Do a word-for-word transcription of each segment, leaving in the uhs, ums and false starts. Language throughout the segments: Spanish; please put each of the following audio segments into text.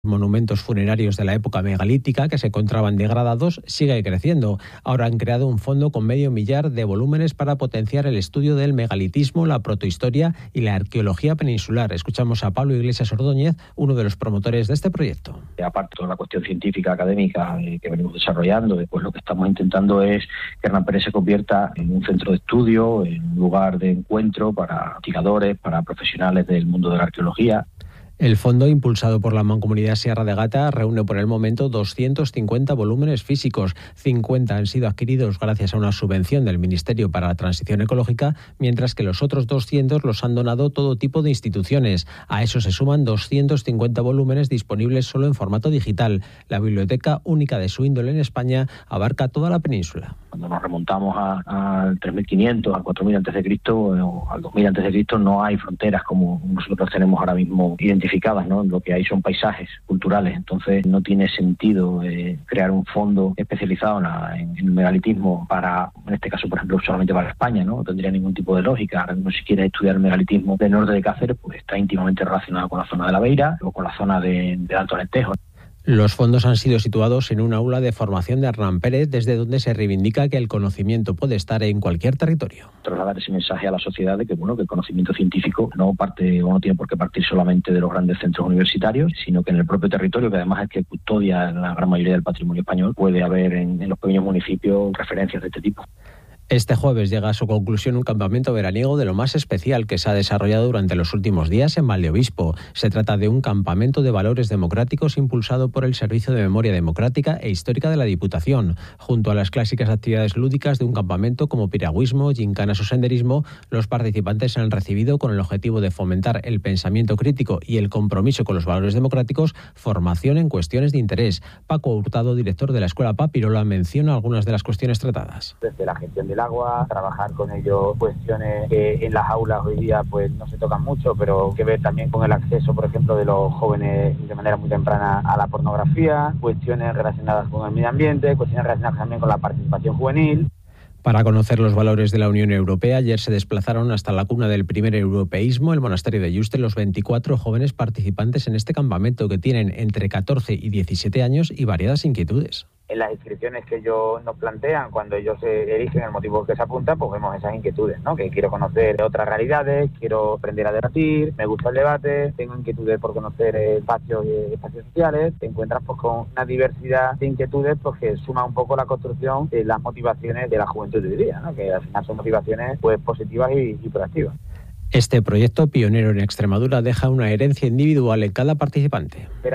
monumentos funerarios de la época megalítica que se encontraban degradados sigue creciendo. Ahora han creado un fondo con medio millar de volúmenes para potenciar el estudio del megalitismo, la protohistoria y la arqueología peninsular. Escuchamos a Pablo Iglesias Ordóñez, uno de los promotores de este proyecto. Aparte de la cuestión científica, académica eh, que venimos desarrollando, después lo que estamos intentando es que Hernán Pérez se convierta en un centro de estudio, en un lugar de encuentro para investigadores, para profesionales del mundo de la arqueología. El fondo, impulsado por la Mancomunidad Sierra de Gata, reúne por el momento doscientos cincuenta volúmenes físicos. cincuenta han sido adquiridos gracias a una subvención del Ministerio para la Transición Ecológica, mientras que los otros doscientos los han donado todo tipo de instituciones. A eso se suman doscientos cincuenta volúmenes disponibles solo en formato digital. La biblioteca, única de su índole en España, abarca toda la península. Cuando nos remontamos al tres mil quinientos, al cuatro mil antes de Cristo o al dos mil antes de Cristo, no hay fronteras como nosotros tenemos ahora mismo identificadas. ¿no? Lo que hay son paisajes culturales, entonces no tiene sentido eh, crear un fondo especializado en, la, en, en el megalitismo para, en este caso, por ejemplo, solamente para España, ¿no? No tendría ningún tipo de lógica. Ahora mismo, si quieres estudiar el megalitismo del norte de Cáceres, pues está íntimamente relacionado con la zona de la Beira o con la zona de, de Alto Alentejo. Los fondos han sido situados en un aula de formación de Hernán Pérez, desde donde se reivindica que el conocimiento puede estar en cualquier territorio. Trasladar ese mensaje a la sociedad de que, bueno, que el conocimiento científico no parte o no tiene por qué partir solamente de los grandes centros universitarios, sino que en el propio territorio, que además es que custodia la gran mayoría del patrimonio español, puede haber en, en los pequeños municipios referencias de este tipo. Este jueves llega a su conclusión un campamento veraniego de lo más especial que se ha desarrollado durante los últimos días en Valdeobispo. Se trata de un campamento de valores democráticos impulsado por el Servicio de Memoria Democrática e Histórica de la Diputación. Junto a las clásicas actividades lúdicas de un campamento como piragüismo, gincanas o senderismo, los participantes han recibido, con el objetivo de fomentar el pensamiento crítico y el compromiso con los valores democráticos, formación en cuestiones de interés. Paco Hurtado, director de la Escuela Papirola, menciona algunas de las cuestiones tratadas. Desde la gestión del agua, trabajar con ellos cuestiones que en las aulas hoy día pues no se tocan mucho, pero que ver también con el acceso, por ejemplo, de los jóvenes de manera muy temprana a la pornografía, cuestiones relacionadas con el medio ambiente, cuestiones relacionadas también con la participación juvenil. Para conocer los valores de la Unión Europea, ayer se desplazaron hasta la cuna del primer europeísmo, el monasterio de Yuste, los veinticuatro jóvenes participantes en este campamento, que tienen entre catorce y diecisiete años y variadas inquietudes. En las inscripciones que ellos nos plantean, cuando ellos eligen el motivo que se apunta, pues vemos esas inquietudes, ¿no? Que quiero conocer otras realidades, quiero aprender a debatir, me gusta el debate, tengo inquietudes por conocer espacios y espacios sociales. Te encuentras pues con una diversidad de inquietudes pues que suma un poco la construcción de las motivaciones de la juventud de hoy día, ¿no? Que al final son motivaciones pues positivas y, y proactivas. Este proyecto, pionero en Extremadura, deja una herencia individual en cada participante. Pero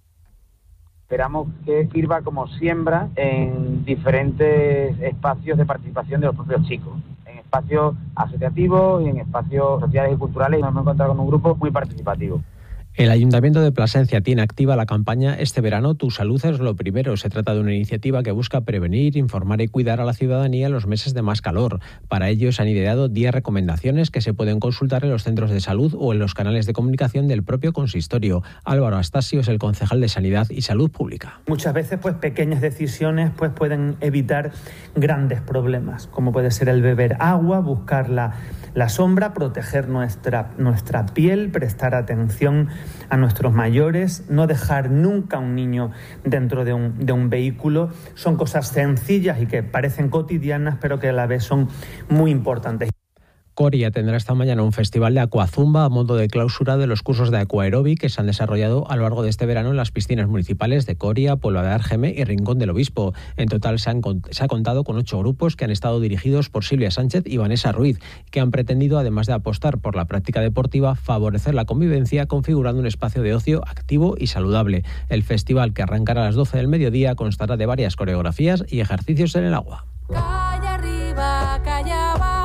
Esperamos que sirva como siembra en diferentes espacios de participación de los propios chicos, en espacios asociativos y en espacios sociales y culturales, y nos hemos encontrado con un grupo muy participativo. El Ayuntamiento de Plasencia tiene activa la campaña Este verano tu salud es lo primero. Se trata de una iniciativa que busca prevenir, informar y cuidar a la ciudadanía en los meses de más calor. Para ello se han ideado diez recomendaciones que se pueden consultar en los centros de salud o en los canales de comunicación del propio consistorio. Álvaro Astasio es el concejal de Sanidad y Salud Pública. Muchas veces pues pequeñas decisiones pues pueden evitar grandes problemas, como puede ser el beber agua, buscar la, la sombra, proteger nuestra, nuestra piel, prestar atención a nuestros mayores, no dejar nunca a un niño dentro de un, de un vehículo. Son cosas sencillas y que parecen cotidianas, pero que a la vez son muy importantes. Coria tendrá esta mañana un festival de aquazumba a modo de clausura de los cursos de aquaeróbic que se han desarrollado a lo largo de este verano en las piscinas municipales de Coria, Puebla de Argeme y Rincón del Obispo. En total se, han, se ha contado con ocho grupos que han estado dirigidos por Silvia Sánchez y Vanessa Ruiz, que han pretendido, además de apostar por la práctica deportiva, favorecer la convivencia configurando un espacio de ocio activo y saludable. El festival, que arrancará a las doce del mediodía, constará de varias coreografías y ejercicios en el agua. Calle arriba, calle abajo.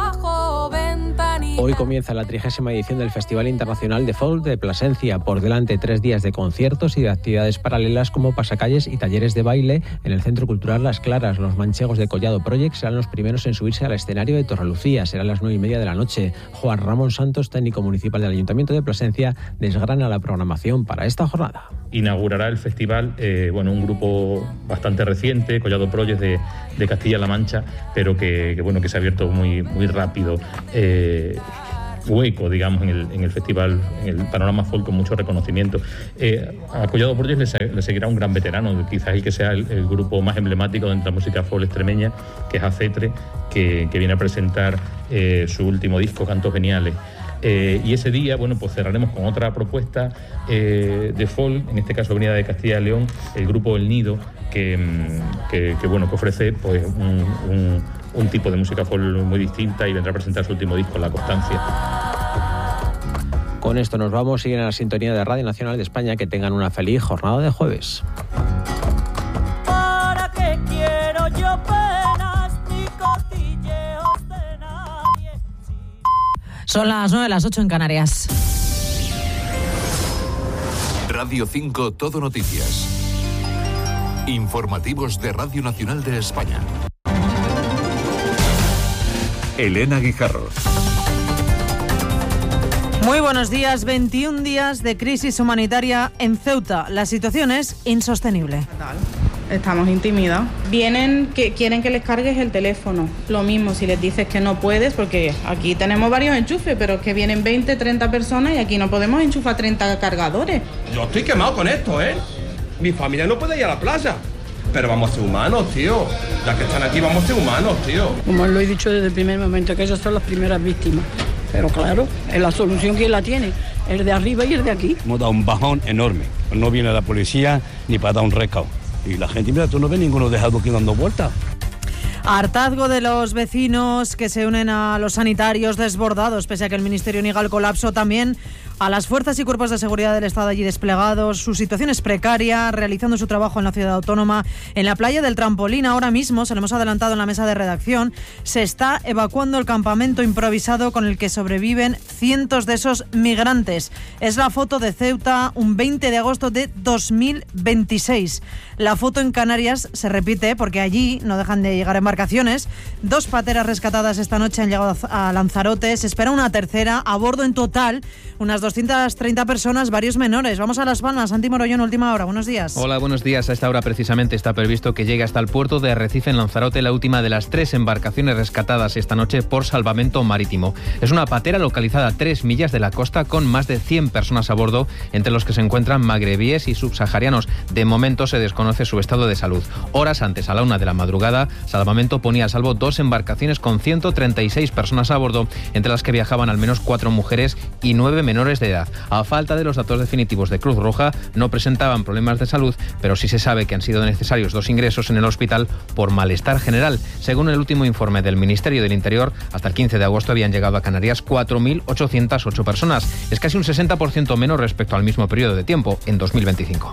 Hoy comienza la trigésima edición del Festival Internacional de Folk de Plasencia. Por delante, tres días de conciertos y de actividades paralelas como pasacalles y talleres de baile en el Centro Cultural Las Claras. Los manchegos de Collado Project serán los primeros en subirse al escenario de Torrelucía. Será a las nueve y media de la noche. Juan Ramón Santos, técnico municipal del Ayuntamiento de Plasencia, desgrana la programación para esta jornada. Inaugurará el festival eh, bueno, un grupo bastante reciente, Collado Project de, de Castilla-La Mancha, pero que, que, bueno, que se ha abierto muy, muy rápido. Eh, hueco, digamos, en el, en el festival, en el panorama folk con mucho reconocimiento. Eh, a Collado Borges le, le seguirá un gran veterano, quizás el que sea el, el grupo más emblemático dentro de la música folk extremeña, que es Acetre, que, que viene a presentar eh, su último disco, Cantos Geniales. Eh, y ese día, bueno, pues cerraremos con otra propuesta eh, de folk, en este caso venida de Castilla y León, el grupo El Nido, que, que, que bueno, que ofrece pues un, un, un tipo de música folk muy distinta y vendrá a presentar su último disco, La Constancia. Con esto nos vamos, siguen a la sintonía de Radio Nacional de España, que tengan una feliz jornada de jueves. ¿Para qué quiero yo penas ni cotilleos de nadie? Son las nueve, las ocho en Canarias. Radio cinco Todo Noticias. Informativos de Radio Nacional de España. Elena Guijarro. Muy buenos días. veintiún días de crisis humanitaria en Ceuta. La situación es insostenible. Estamos intimidados. Vienen que quieren que les cargues el teléfono. Lo mismo si les dices que no puedes, porque aquí tenemos varios enchufes, pero es que vienen veinte, treinta personas y aquí no podemos enchufar treinta cargadores. Yo estoy quemado con esto, ¿eh? Mi familia no puede ir a la playa. Pero vamos a ser humanos, tío. Ya que están aquí, vamos a ser humanos, tío. Como lo he dicho desde el primer momento, que ellos son las primeras víctimas. Pero claro, es la solución que la tiene, el de arriba y el de aquí. Hemos dado un bajón enorme. No viene la policía ni para dar un recao. Y la gente, mira, tú no ves ninguno dejado aquí dando vueltas. Hartazgo de los vecinos que se unen a los sanitarios desbordados, pese a que el Ministerio niega el colapso. También a las fuerzas y cuerpos de seguridad del Estado allí desplegados. Su situación es precaria, realizando su trabajo en la ciudad autónoma. En la playa del Trampolín, ahora mismo, se lo hemos adelantado en la mesa de redacción, se está evacuando el campamento improvisado con el que sobreviven cientos de esos migrantes. Es la foto de Ceuta, un veinte de agosto de dos mil veintiséis. La foto en Canarias se repite porque allí no dejan de llegar embarcaciones. Dos pateras rescatadas esta noche han llegado a Lanzarote. Se espera una tercera. A bordo en total unas doscientas treinta personas, varios menores. Vamos a Las Palmas. Santi Morollón, última hora. Buenos días. Hola, buenos días. A esta hora precisamente está previsto que llegue hasta el puerto de Arrecife en Lanzarote la última de las tres embarcaciones rescatadas esta noche por salvamento marítimo. Es una patera localizada a tres millas de la costa con más de cien personas a bordo, entre los que se encuentran magrebíes y subsaharianos. De momento se desconoce su estado de salud. Horas antes, a la una de la madrugada, Salvamento ponía a salvo dos embarcaciones con ciento treinta y seis personas a bordo, entre las que viajaban al menos cuatro mujeres y nueve menores de edad. A falta de los datos definitivos de Cruz Roja, no presentaban problemas de salud, pero sí se sabe que han sido necesarios dos ingresos en el hospital por malestar general. Según el último informe del Ministerio del Interior, hasta el quince de agosto habían llegado a Canarias cuatro mil ochocientas ocho personas. Es casi un sesenta por ciento menos respecto al mismo periodo de tiempo, en dos mil veinticinco.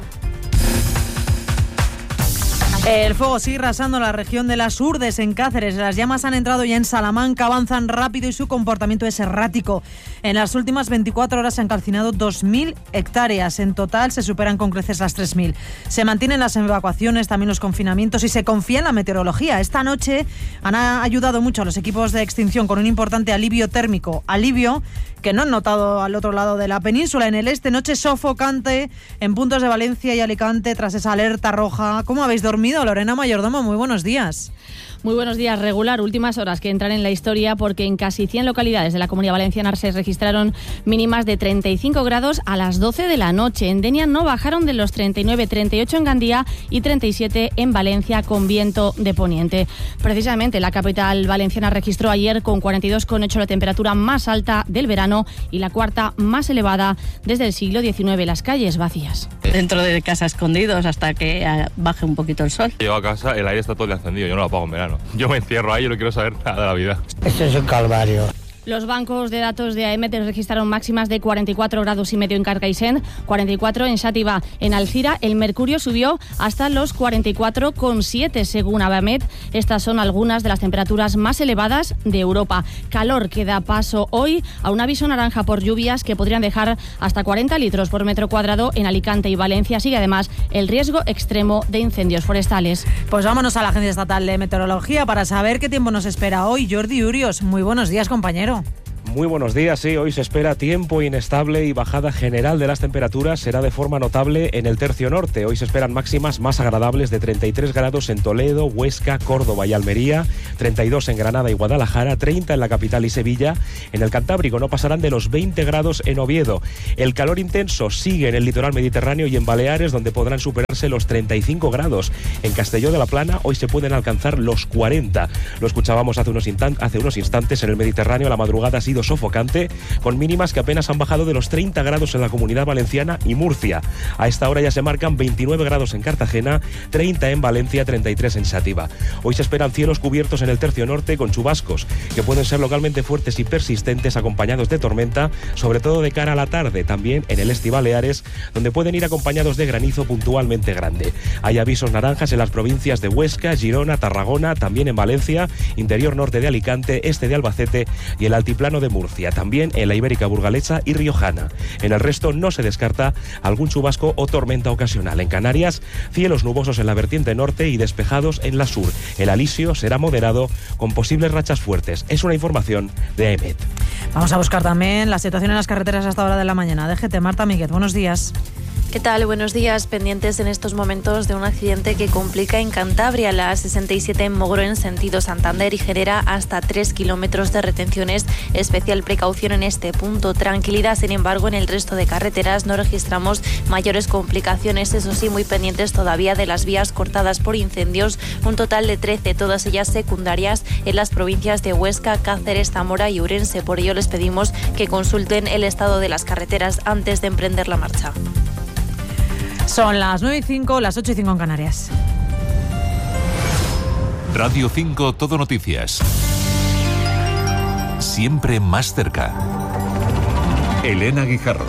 El fuego sigue arrasando la región de las Urdes, en Cáceres. Las llamas han entrado ya en Salamanca, avanzan rápido y su comportamiento es errático. En las últimas veinticuatro horas se han calcinado dos mil hectáreas. En total se superan con creces las tres mil. Se mantienen las evacuaciones, también los confinamientos y se confía en la meteorología. Esta noche han ayudado mucho a los equipos de extinción con un importante alivio térmico. Alivio que no han notado al otro lado de la península. En el este, noche sofocante en puntos de Valencia y Alicante tras esa alerta roja. ¿Cómo habéis dormido, Lorena Mayordomo? Muy buenos días. Muy buenos días. Regular, últimas horas que entran en la historia porque en casi cien localidades de la Comunidad Valenciana se registraron mínimas de treinta y cinco grados a las doce de la noche. En Denia no bajaron de los treinta y nueve, treinta y ocho en Gandía y treinta y siete en Valencia con viento de poniente. Precisamente la capital valenciana registró ayer con cuarenta y dos coma ocho la temperatura más alta del verano y la cuarta más elevada desde el siglo diecinueve. Las calles vacías. Dentro de casa escondidos hasta que baje un poquito el sol. Llego a casa, el aire está todo el día encendido, yo no lo apago en verano. Yo me encierro ahí y no quiero saber nada de la vida. Esto es un calvario. Los bancos de datos de A E M E T registraron máximas de cuarenta y cuatro grados y medio en Carcaixent, cuarenta y cuatro en Xàtiva. En Alcira, el mercurio subió hasta los cuarenta y cuatro coma siete según A B A M E T. Estas son algunas de las temperaturas más elevadas de Europa. Calor que da paso hoy a un aviso naranja por lluvias que podrían dejar hasta cuarenta litros por metro cuadrado en Alicante y Valencia. Sigue además el riesgo extremo de incendios forestales. Pues vámonos a la Agencia Estatal de Meteorología para saber qué tiempo nos espera hoy. Jordi Urios, muy buenos días, compañero. Muy buenos días. Sí, hoy se espera tiempo inestable y bajada general de las temperaturas será de forma notable en el tercio norte. Hoy se esperan máximas más agradables de treinta y tres grados en Toledo, Huesca, Córdoba y Almería, treinta y dos en Granada y Guadalajara, treinta en la capital y Sevilla. En el Cantábrico no pasarán de los veinte grados en Oviedo. El calor intenso sigue en el litoral mediterráneo y en Baleares, donde podrán superarse los treinta y cinco grados. En Castelló de la Plana hoy se pueden alcanzar los cuarenta. Lo escuchábamos hace unos, instan- hace unos instantes en el Mediterráneo. La madrugada ha sido sofocante, con mínimas que apenas han bajado de los treinta grados en la Comunidad Valenciana y Murcia. A esta hora ya se marcan veintinueve grados en Cartagena, treinta en Valencia, treinta y tres en Xàtiva. Hoy se esperan cielos cubiertos en el tercio norte con chubascos, que pueden ser localmente fuertes y persistentes, acompañados de tormenta, sobre todo de cara a la tarde. También en el este y Baleares, donde pueden ir acompañados de granizo puntualmente grande. Hay avisos naranjas en las provincias de Huesca, Girona, Tarragona, también en Valencia, interior norte de Alicante, este de Albacete y el altiplano de Murcia, también en la Ibérica Burgalesa y Riojana. En el resto no se descarta algún chubasco o tormenta ocasional. En Canarias, cielos nubosos en la vertiente norte y despejados en la sur. El alisio será moderado con posibles rachas fuertes. Es una información de A E M E T. Vamos a buscar también la situación en las carreteras hasta hora de la mañana. D G T, Marta Miguel, buenos días. ¿Qué tal? Buenos días. Pendientes en estos momentos de un accidente que complica en Cantabria la A sesenta y siete en Mogro en sentido Santander y genera hasta tres kilómetros de retenciones. Especial precaución en este punto. Tranquilidad, sin embargo, en el resto de carreteras no registramos mayores complicaciones. Eso sí, muy pendientes todavía de las vías cortadas por incendios. Un total de trece, todas ellas secundarias, en las provincias de Huesca, Cáceres, Zamora y Ourense. Por ello les pedimos que consulten el estado de las carreteras antes de emprender la marcha. Son las nueve y cinco, las ocho y cinco en Canarias. Radio cinco Todo Noticias. Siempre más cerca. Elena Guijarro.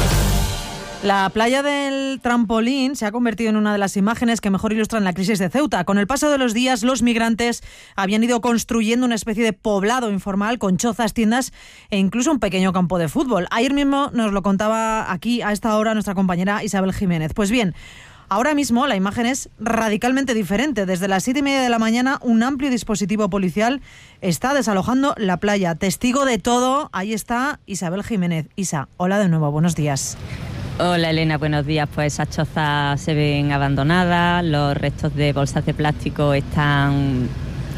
La playa del Trampolín se ha convertido en una de las imágenes que mejor ilustran la crisis de Ceuta. Con el paso de los días, los migrantes habían ido construyendo una especie de poblado informal con chozas, tiendas e incluso un pequeño campo de fútbol. Ayer mismo nos lo contaba aquí a esta hora nuestra compañera Isabel Jiménez. Pues bien, ahora mismo la imagen es radicalmente diferente. Desde las siete y media de la mañana, un amplio dispositivo policial está desalojando la playa. Testigo de todo, ahí está Isabel Jiménez. Isa, hola de nuevo, buenos días. Hola Elena, buenos días. Pues esas chozas se ven abandonadas, los restos de bolsas de plástico están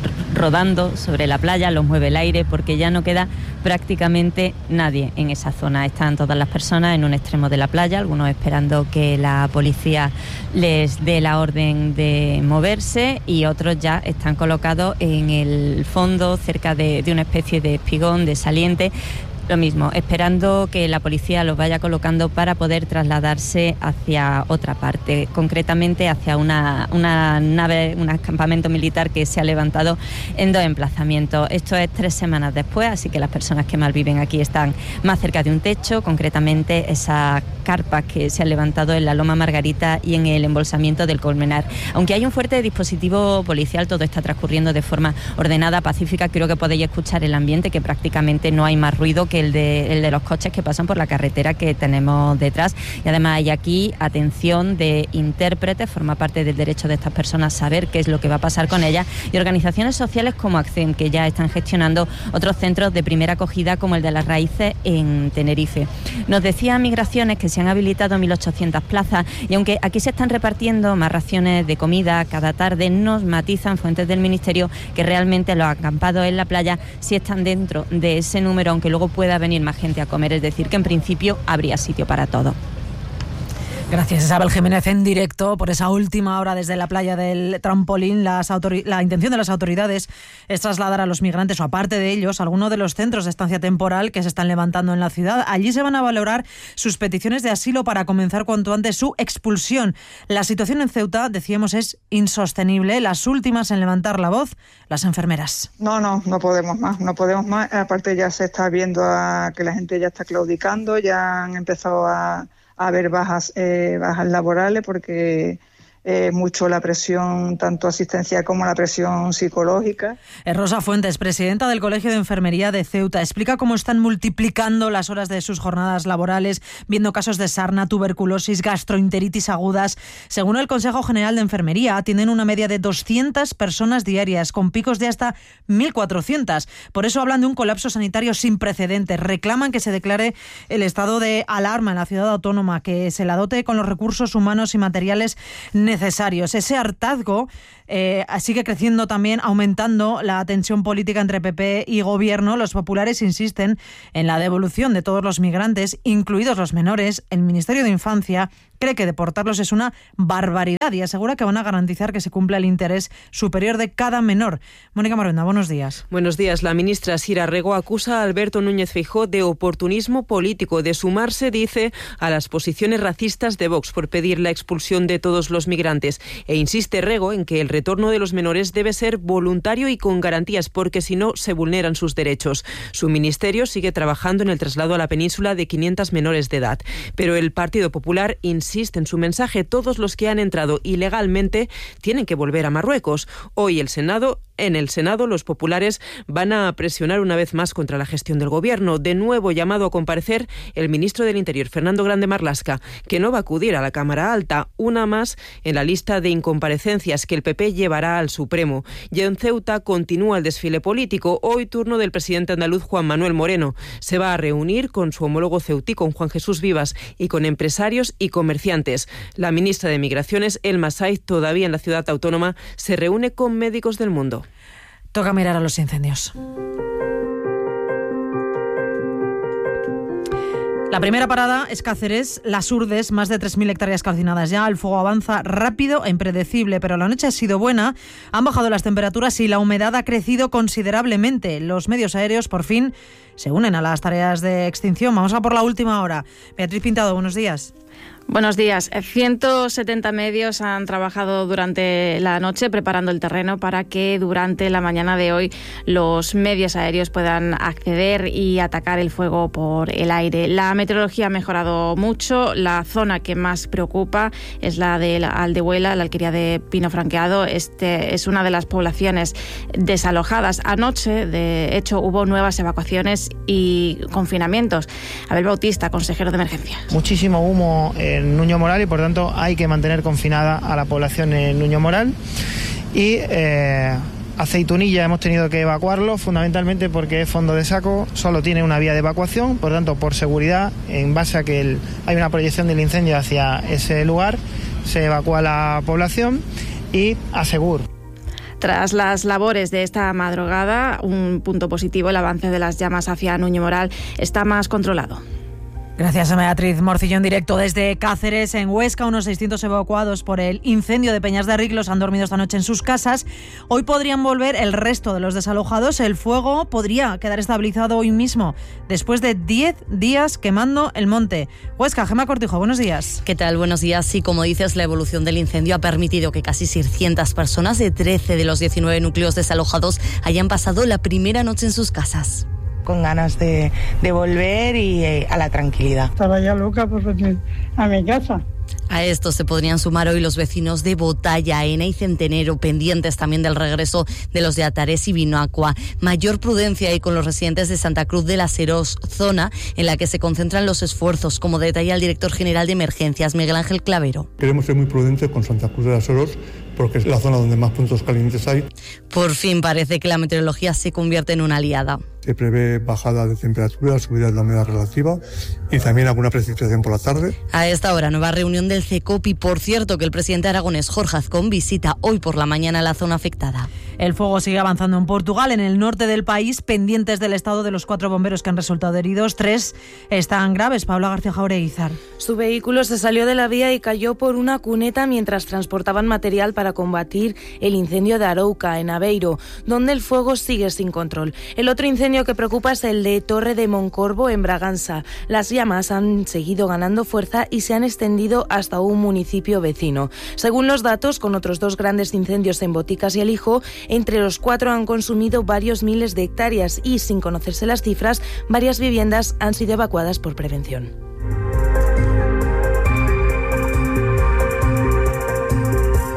rodando sobre la playa, los mueve el aire porque ya no queda prácticamente nadie en esa zona. Están todas las personas en un extremo de la playa, algunos esperando que la policía les dé la orden de moverse y otros ya están colocados en el fondo cerca de, de una especie de espigón, de saliente. Lo mismo, esperando que la policía los vaya colocando para poder trasladarse hacia otra parte, concretamente hacia una, una nave, un campamento militar que se ha levantado en dos emplazamientos. Esto es tres semanas después, así que las personas que más viven aquí están más cerca de un techo, concretamente esas carpas que se han levantado en la Loma Margarita y en el embolsamiento del Colmenar. Aunque hay un fuerte dispositivo policial, todo está transcurriendo de forma ordenada, pacífica. Creo que podéis escuchar el ambiente, que prácticamente no hay más ruido que el de, el de los coches que pasan por la carretera que tenemos detrás. Y además hay aquí atención de intérpretes, forma parte del derecho de estas personas saber qué es lo que va a pasar con ellas, y organizaciones sociales como ACCEM, que ya están gestionando otros centros de primera acogida como el de Las Raíces en Tenerife. Nos decía Migraciones que se han habilitado mil ochocientas plazas y aunque aquí se están repartiendo más raciones de comida cada tarde, nos matizan fuentes del Ministerio que realmente los acampados en la playa sí están dentro de ese número, aunque luego pueda venir más gente a comer, es decir, que en principio habría sitio para todo. Gracias, Isabel Jiménez, en directo por esa última hora desde la playa del Trampolín. Las autori- la intención de las autoridades es trasladar a los migrantes, o aparte de ellos, a alguno de los centros de estancia temporal que se están levantando en la ciudad. Allí se van a valorar sus peticiones de asilo para comenzar cuanto antes su expulsión. La situación en Ceuta, decíamos, es insostenible. Las últimas en levantar la voz, las enfermeras. No, no, no podemos más, no podemos más. Aparte ya se está viendo a que la gente ya está claudicando, ya han empezado a... a haber bajas eh, bajas laborales porque eh, mucho la presión tanto asistencial como la presión psicológica. Rosa Fuentes, presidenta del Colegio de Enfermería de Ceuta, explica cómo están multiplicando las horas de sus jornadas laborales, viendo casos de sarna, tuberculosis, gastroenteritis agudas. Según el Consejo General de Enfermería, atienden una media de doscientas personas diarias, con picos de hasta mil cuatrocientas. Por eso hablan de un colapso sanitario sin precedentes. Reclaman que se declare el estado de alarma en la ciudad autónoma, que se la dote con los recursos humanos y materiales necesarios. Ese hartazgo eh, sigue creciendo también, aumentando la tensión política entre P P y Gobierno. Los populares insisten en la devolución de todos los migrantes, incluidos los menores. El Ministerio de Infancia cree que deportarlos es una barbaridad y asegura que van a garantizar que se cumpla el interés superior de cada menor. Mónica Marunda, buenos días. Buenos días. La ministra Sira Rego acusa a Alberto Núñez Feijóo de oportunismo político, de sumarse, dice, a las posiciones racistas de Vox por pedir la expulsión de todos los migrantes. E insiste Rego en que el retorno de los menores debe ser voluntario y con garantías, porque si no se vulneran sus derechos. Su ministerio sigue trabajando en el traslado a la península de quinientos menores de edad. Pero el Partido Popular insiste Insiste en su mensaje: todos los que han entrado ilegalmente tienen que volver a Marruecos. Hoy el Senado, en el Senado los populares van a presionar una vez más contra la gestión del Gobierno. De nuevo llamado a comparecer el ministro del Interior, Fernando Grande Marlaska, que no va a acudir a la Cámara Alta, una más en la lista de incomparecencias que el P P llevará al Supremo. Y en Ceuta continúa el desfile político. Hoy turno del presidente andaluz Juan Manuel Moreno. Se va a reunir con su homólogo ceutí, con Juan Jesús Vivas, y con empresarios y comerciantes. La ministra de Migraciones, Elma Saiz, todavía en la ciudad autónoma, se reúne con médicos del mundo. Toca mirar a los incendios. La primera parada es Cáceres, Las Urdes, más de tres mil hectáreas calcinadas ya. El fuego avanza rápido e impredecible, pero la noche ha sido buena. Han bajado las temperaturas y la humedad ha crecido considerablemente. Los medios aéreos, por fin, se unen a las tareas de extinción. Vamos a por la última hora. Beatriz Pintado, buenos días. Buenos días. ciento setenta medios han trabajado durante la noche preparando el terreno para que durante la mañana de hoy los medios aéreos puedan acceder y atacar el fuego por el aire. La meteorología ha mejorado mucho. La zona que más preocupa es la de la Aldehuela, la alquería de Pino Franqueado. Este es una de las poblaciones desalojadas. Anoche, de hecho, hubo nuevas evacuaciones y confinamientos. Abel Bautista, consejero de emergencias. Muchísimo humo en Nuño Moral y por tanto hay que mantener confinada a la población en Nuño Moral. Y eh, Aceitunilla hemos tenido que evacuarlo fundamentalmente porque es fondo de saco, solo tiene una vía de evacuación, por tanto por seguridad, en base a que el, hay una proyección del incendio hacia ese lugar, se evacúa la población. Y Asegur. Tras las labores de esta madrugada, un punto positivo: el avance de las llamas hacia Nuño Moral está más controlado. Gracias a Beatriz Morcillo en directo desde Cáceres. En Huesca, unos seiscientos evacuados por el incendio de Peñas de Riclos han dormido esta noche en sus casas. Hoy podrían volver el resto de los desalojados. El fuego podría quedar estabilizado hoy mismo, después de diez días quemando el monte. Huesca, Gemma Cortijo, buenos días. ¿Qué tal? Buenos días. Sí, como dices, la evolución del incendio ha permitido que casi seiscientas personas de trece de los diecinueve núcleos desalojados hayan pasado la primera noche en sus casas. Con ganas de, de volver y eh, a la tranquilidad. Estaba ya loca por venir a mi casa. A esto se podrían sumar hoy los vecinos de Botalla, Ena y Centenero, pendientes también del regreso de los de Atares y Vinacua. Mayor prudencia hay con los residentes de Santa Cruz de la Serós, zona en la que se concentran los esfuerzos, como detalla el director general de Emergencias, Miguel Ángel Clavero. Queremos ser muy prudentes con Santa Cruz de la Serós, porque es la zona donde más puntos calientes hay. Por fin parece que la meteorología se convierte en una aliada. Se prevé bajada de temperatura, subida de la humedad relativa y también alguna precipitación por la tarde. A esta hora, nueva reunión del CECOPI. Por cierto, que el presidente aragonés Jorge Azcón visita hoy por la mañana la zona afectada. El fuego sigue avanzando en Portugal, en el norte del país, pendientes del estado de los cuatro bomberos que han resultado heridos. Tres están graves. Paula García Jaureguizar. Su vehículo se salió de la vía y cayó por una cuneta mientras transportaban material para combatir el incendio de Arouca, en Aveiro, donde el fuego sigue sin control. El otro incendio que preocupa es el de Torre de Moncorvo, en Bragança. Las llamas han seguido ganando fuerza y se han extendido hasta un municipio vecino. Según los datos, con otros dos grandes incendios en Boticas y El Hijo, entre los cuatro han consumido varios miles de hectáreas y, sin conocerse las cifras, varias viviendas han sido evacuadas por prevención.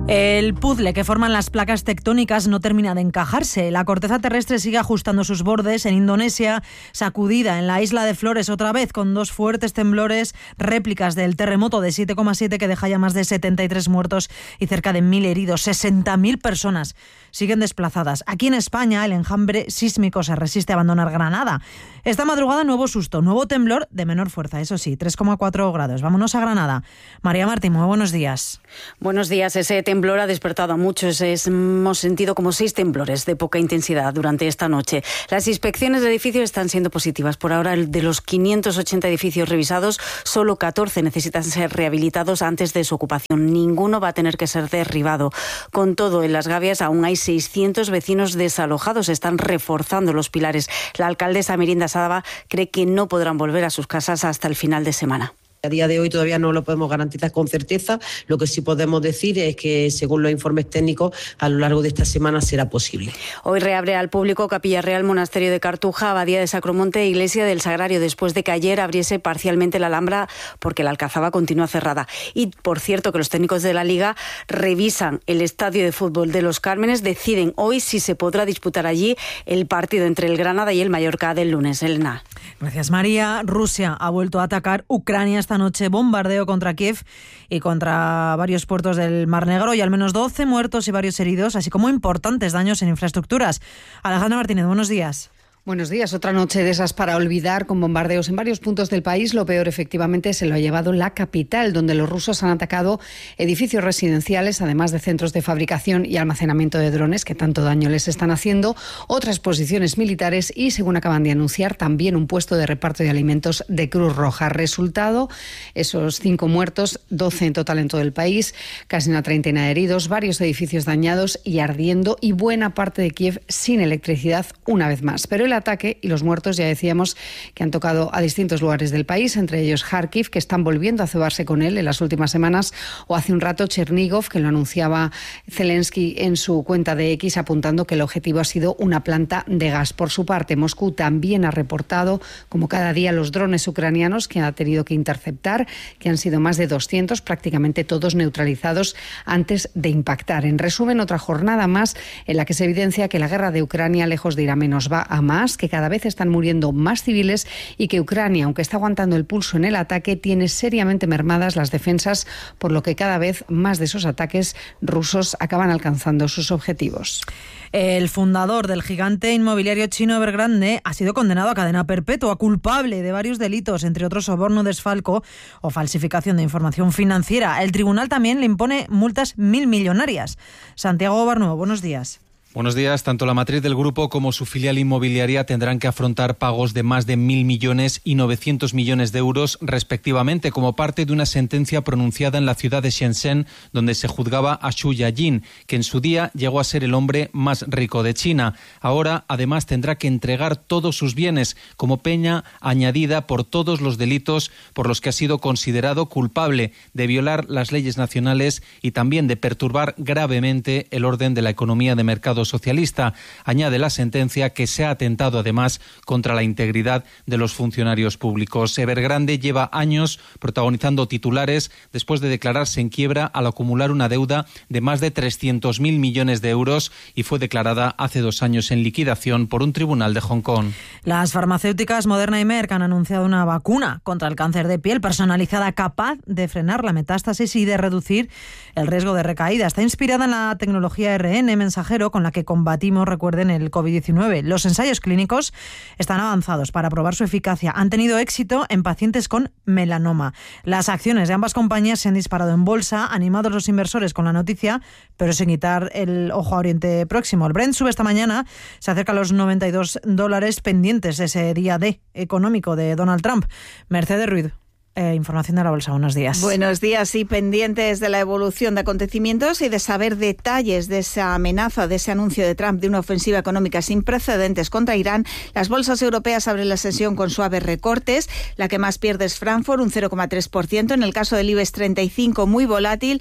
El puzzle que forman las placas tectónicas no termina de encajarse. La corteza terrestre sigue ajustando sus bordes. En Indonesia, sacudida en la isla de Flores otra vez con dos fuertes temblores, réplicas del terremoto de siete coma siete que deja ya más de setenta y tres muertos y cerca de mil heridos. sesenta mil personas siguen desplazadas. Aquí en España, el enjambre sísmico se resiste a abandonar Granada. Esta madrugada, nuevo susto, nuevo temblor de menor fuerza, eso sí, tres coma cuatro grados. Vámonos a Granada. María Martín, muy buenos días. Buenos días. Ese temblor ha despertado a muchos. Hemos sentido como seis temblores de poca intensidad durante esta noche. Las inspecciones de edificios están siendo positivas. Por ahora, de los quinientos ochenta edificios revisados, solo catorce necesitan ser rehabilitados antes de su ocupación. Ninguno va a tener que ser derribado. Con todo, en Las Gavias aún hay seiscientos vecinos desalojados. Están reforzando los pilares. La alcaldesa Merinda Saba cree que no podrán volver a sus casas hasta el final de semana. A día de hoy todavía no lo podemos garantizar con certeza. Lo que sí podemos decir es que, según los informes técnicos, a lo largo de esta semana será posible. Hoy reabre al público Capilla Real, Monasterio de Cartuja, Abadía de Sacromonte e Iglesia del Sagrario, después de que ayer abriese parcialmente la Alhambra porque la Alcazaba continúa cerrada. Y, por cierto, que los técnicos de la Liga revisan el estadio de fútbol de Los Cármenes, deciden hoy si se podrá disputar allí el partido entre el Granada y el Mallorca del lunes. Elena. Gracias, María. Rusia ha vuelto a atacar Ucrania esta noche, bombardeo contra Kiev y contra varios puertos del Mar Negro y al menos doce muertos y varios heridos, así como importantes daños en infraestructuras. Alejandra Martínez, buenos días. Buenos días. Otra noche de esas para olvidar, con bombardeos en varios puntos del país. Lo peor, efectivamente, se lo ha llevado la capital, donde los rusos han atacado edificios residenciales, además de centros de fabricación y almacenamiento de drones, que tanto daño les están haciendo, otras posiciones militares y, según acaban de anunciar, también un puesto de reparto de alimentos de Cruz Roja. Resultado, esos cinco muertos, doce en total en todo el país, casi una treintena de heridos, varios edificios dañados y ardiendo, y buena parte de Kiev sin electricidad una vez más. Pero el ataque y los muertos, ya decíamos, que han tocado a distintos lugares del país, entre ellos Kharkiv, que están volviendo a cebarse con él en las últimas semanas, o hace un rato Chernigov, que lo anunciaba Zelensky en su cuenta de X, apuntando que el objetivo ha sido una planta de gas. Por su parte, Moscú también ha reportado, como cada día, los drones ucranianos que ha tenido que interceptar, que han sido más de doscientos, prácticamente todos neutralizados antes de impactar. En resumen, otra jornada más en la que se evidencia que la guerra de Ucrania, lejos de ir a menos, va a más, que cada vez están muriendo más civiles y que Ucrania, aunque está aguantando el pulso en el ataque, tiene seriamente mermadas las defensas, por lo que cada vez más de esos ataques rusos acaban alcanzando sus objetivos. El fundador del gigante inmobiliario chino Evergrande ha sido condenado a cadena perpetua, culpable de varios delitos, entre otros soborno, desfalco o falsificación de información financiera. El tribunal también le impone multas mil millonarias. Santiago Barnuevo, buenos días. Buenos días. Tanto la matriz del grupo como su filial inmobiliaria tendrán que afrontar pagos de más de mil millones y novecientos millones de euros respectivamente, como parte de una sentencia pronunciada en la ciudad de Shenzhen, donde se juzgaba a Xu Yajin, que en su día llegó a ser el hombre más rico de China. Ahora, además, tendrá que entregar todos sus bienes como peña añadida por todos los delitos por los que ha sido considerado culpable de violar las leyes nacionales y también de perturbar gravemente el orden de la economía de mercado socialista. Añade la sentencia que se ha atentado además contra la integridad de los funcionarios públicos. Evergrande lleva años protagonizando titulares después de declararse en quiebra al acumular una deuda de más de trescientos mil millones de euros y fue declarada hace dos años en liquidación por un tribunal de Hong Kong. Las farmacéuticas Moderna y Merck han anunciado una vacuna contra el cáncer de piel personalizada capaz de frenar la metástasis y de reducir el riesgo de recaída. Está inspirada en la tecnología R N A mensajero con la que combatimos, recuerden, el COVID diecinueve. Los ensayos clínicos están avanzados para probar su eficacia. Han tenido éxito en pacientes con melanoma. Las acciones de ambas compañías se han disparado en bolsa, animados los inversores con la noticia, pero sin quitar el ojo a Oriente Próximo. El Brent sube esta mañana, se acerca a los noventa y dos dólares, pendientes de ese día D económico de Donald Trump. Mercedes Ruiz. Eh, información de la bolsa, buenos días. Buenos días, y pendientes de la evolución de acontecimientos y de saber detalles de esa amenaza, de ese anuncio de Trump de una ofensiva económica sin precedentes contra Irán. Las bolsas europeas abren la sesión con suaves recortes. La que más pierde es Frankfurt, un cero coma tres por ciento. En el caso del IBEX treinta y cinco, muy volátil,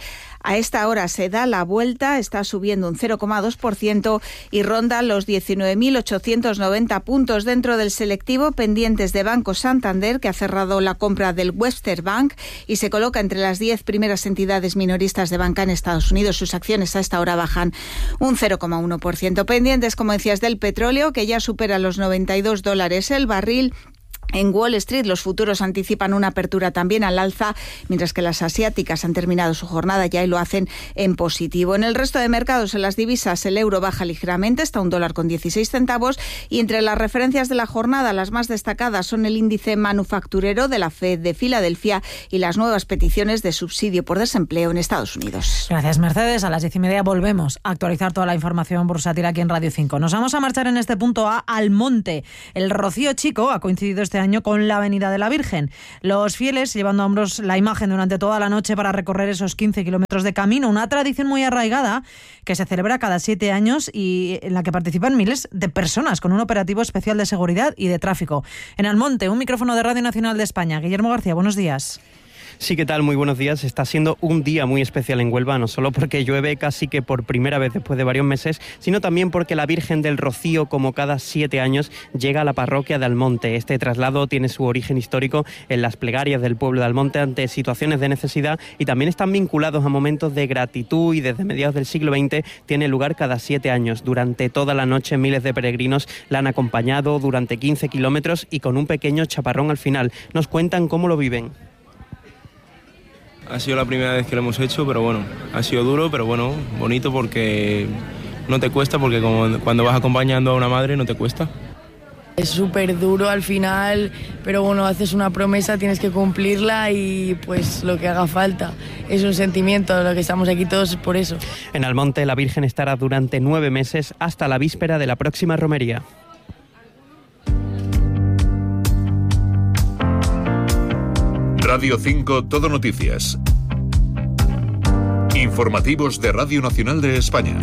A esta hora se da la vuelta, está subiendo un cero coma dos por ciento y ronda los diecinueve mil ochocientos noventa puntos dentro del selectivo, pendientes de Banco Santander, que ha cerrado la compra del Webster Bank y se coloca entre las diez primeras entidades minoristas de banca en Estados Unidos. Sus acciones a esta hora bajan un cero coma uno por ciento. Pendientes, como decías, del petróleo, que ya supera los noventa y dos dólares el barril. En Wall Street los futuros anticipan una apertura también al alza, mientras que las asiáticas han terminado su jornada ya y lo hacen en positivo. En el resto de mercados, en las divisas, el euro baja ligeramente, está un dólar con dieciséis centavos, y entre las referencias de la jornada, las más destacadas son el índice manufacturero de la Fed de Filadelfia y las nuevas peticiones de subsidio por desempleo en Estados Unidos. Gracias, Mercedes. A las diez y media volvemos a actualizar toda la información bursátil aquí en Radio cinco. Nos vamos a marchar en este punto a Almonte. El Rocío Chico ha coincidido este año con la Avenida de la Virgen. Los fieles llevando a hombros la imagen durante toda la noche para recorrer esos quince kilómetros de camino, una tradición muy arraigada que se celebra cada siete años y en la que participan miles de personas con un operativo especial de seguridad y de tráfico. En Almonte, un micrófono de Radio Nacional de España. Guillermo García, buenos días. Sí, ¿qué tal? Muy buenos días. Está siendo un día muy especial en Huelva, no solo porque llueve casi que por primera vez después de varios meses, sino también porque la Virgen del Rocío, como cada siete años, llega a la parroquia de Almonte. Este traslado tiene su origen histórico en las plegarias del pueblo de Almonte ante situaciones de necesidad y también están vinculados a momentos de gratitud y desde mediados del siglo veinte tiene lugar cada siete años. Durante toda la noche miles de peregrinos la han acompañado durante quince kilómetros y con un pequeño chaparrón al final. Nos cuentan cómo lo viven. Ha sido la primera vez que lo hemos hecho, pero bueno, ha sido duro, pero bueno, bonito porque no te cuesta, porque como cuando vas acompañando a una madre no te cuesta. Es súper duro al final, pero bueno, haces una promesa, tienes que cumplirla y pues lo que haga falta. Es un sentimiento, lo que estamos aquí todos por eso. En Almonte la Virgen estará durante nueve meses hasta la víspera de la próxima romería. Radio cinco Todo Noticias. Informativos de Radio Nacional de España.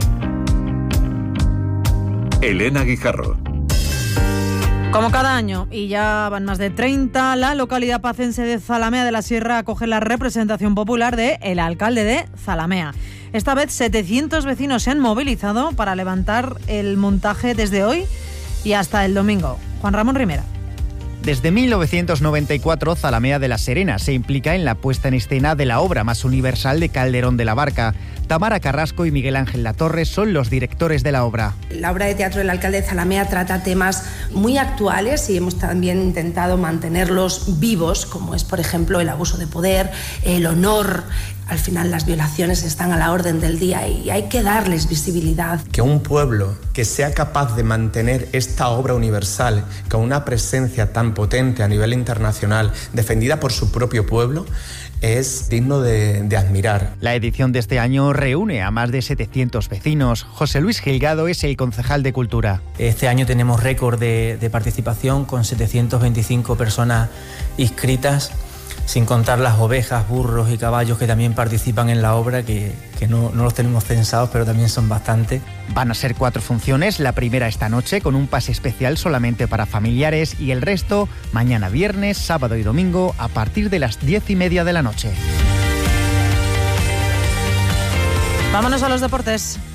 Elena Guijarro. Como cada año, y ya van más de treinta, la localidad pacense de Zalamea de la Sierra acoge la representación popular de el alcalde de Zalamea. Esta vez setecientos vecinos se han movilizado para levantar el montaje desde hoy y hasta el domingo. Juan Ramón Rimera. Desde mil novecientos noventa y cuatro, Zalamea de la Serena se implica en la puesta en escena de la obra más universal de Calderón de la Barca. Tamara Carrasco y Miguel Ángel Latorre son los directores de la obra. La obra de teatro del alcalde de Zalamea trata temas muy actuales y hemos también intentado mantenerlos vivos, como es, por ejemplo, el abuso de poder, el honor. Al final las violaciones están a la orden del día y hay que darles visibilidad. Que un pueblo que sea capaz de mantener esta obra universal con una presencia tan potente a nivel internacional, defendida por su propio pueblo, es digno de, de admirar. La edición de este año reúne a más de setecientos vecinos. José Luis Gilgado es el concejal de Cultura. Este año tenemos récord de, de participación con setecientas veinticinco personas inscritas, sin contar las ovejas, burros y caballos que también participan en la obra, que, que no, no los tenemos censados, pero también son bastantes. Van a ser cuatro funciones, la primera esta noche con un pase especial solamente para familiares y el resto mañana viernes, sábado y domingo a partir de las diez y media de la noche. Vámonos a los deportes.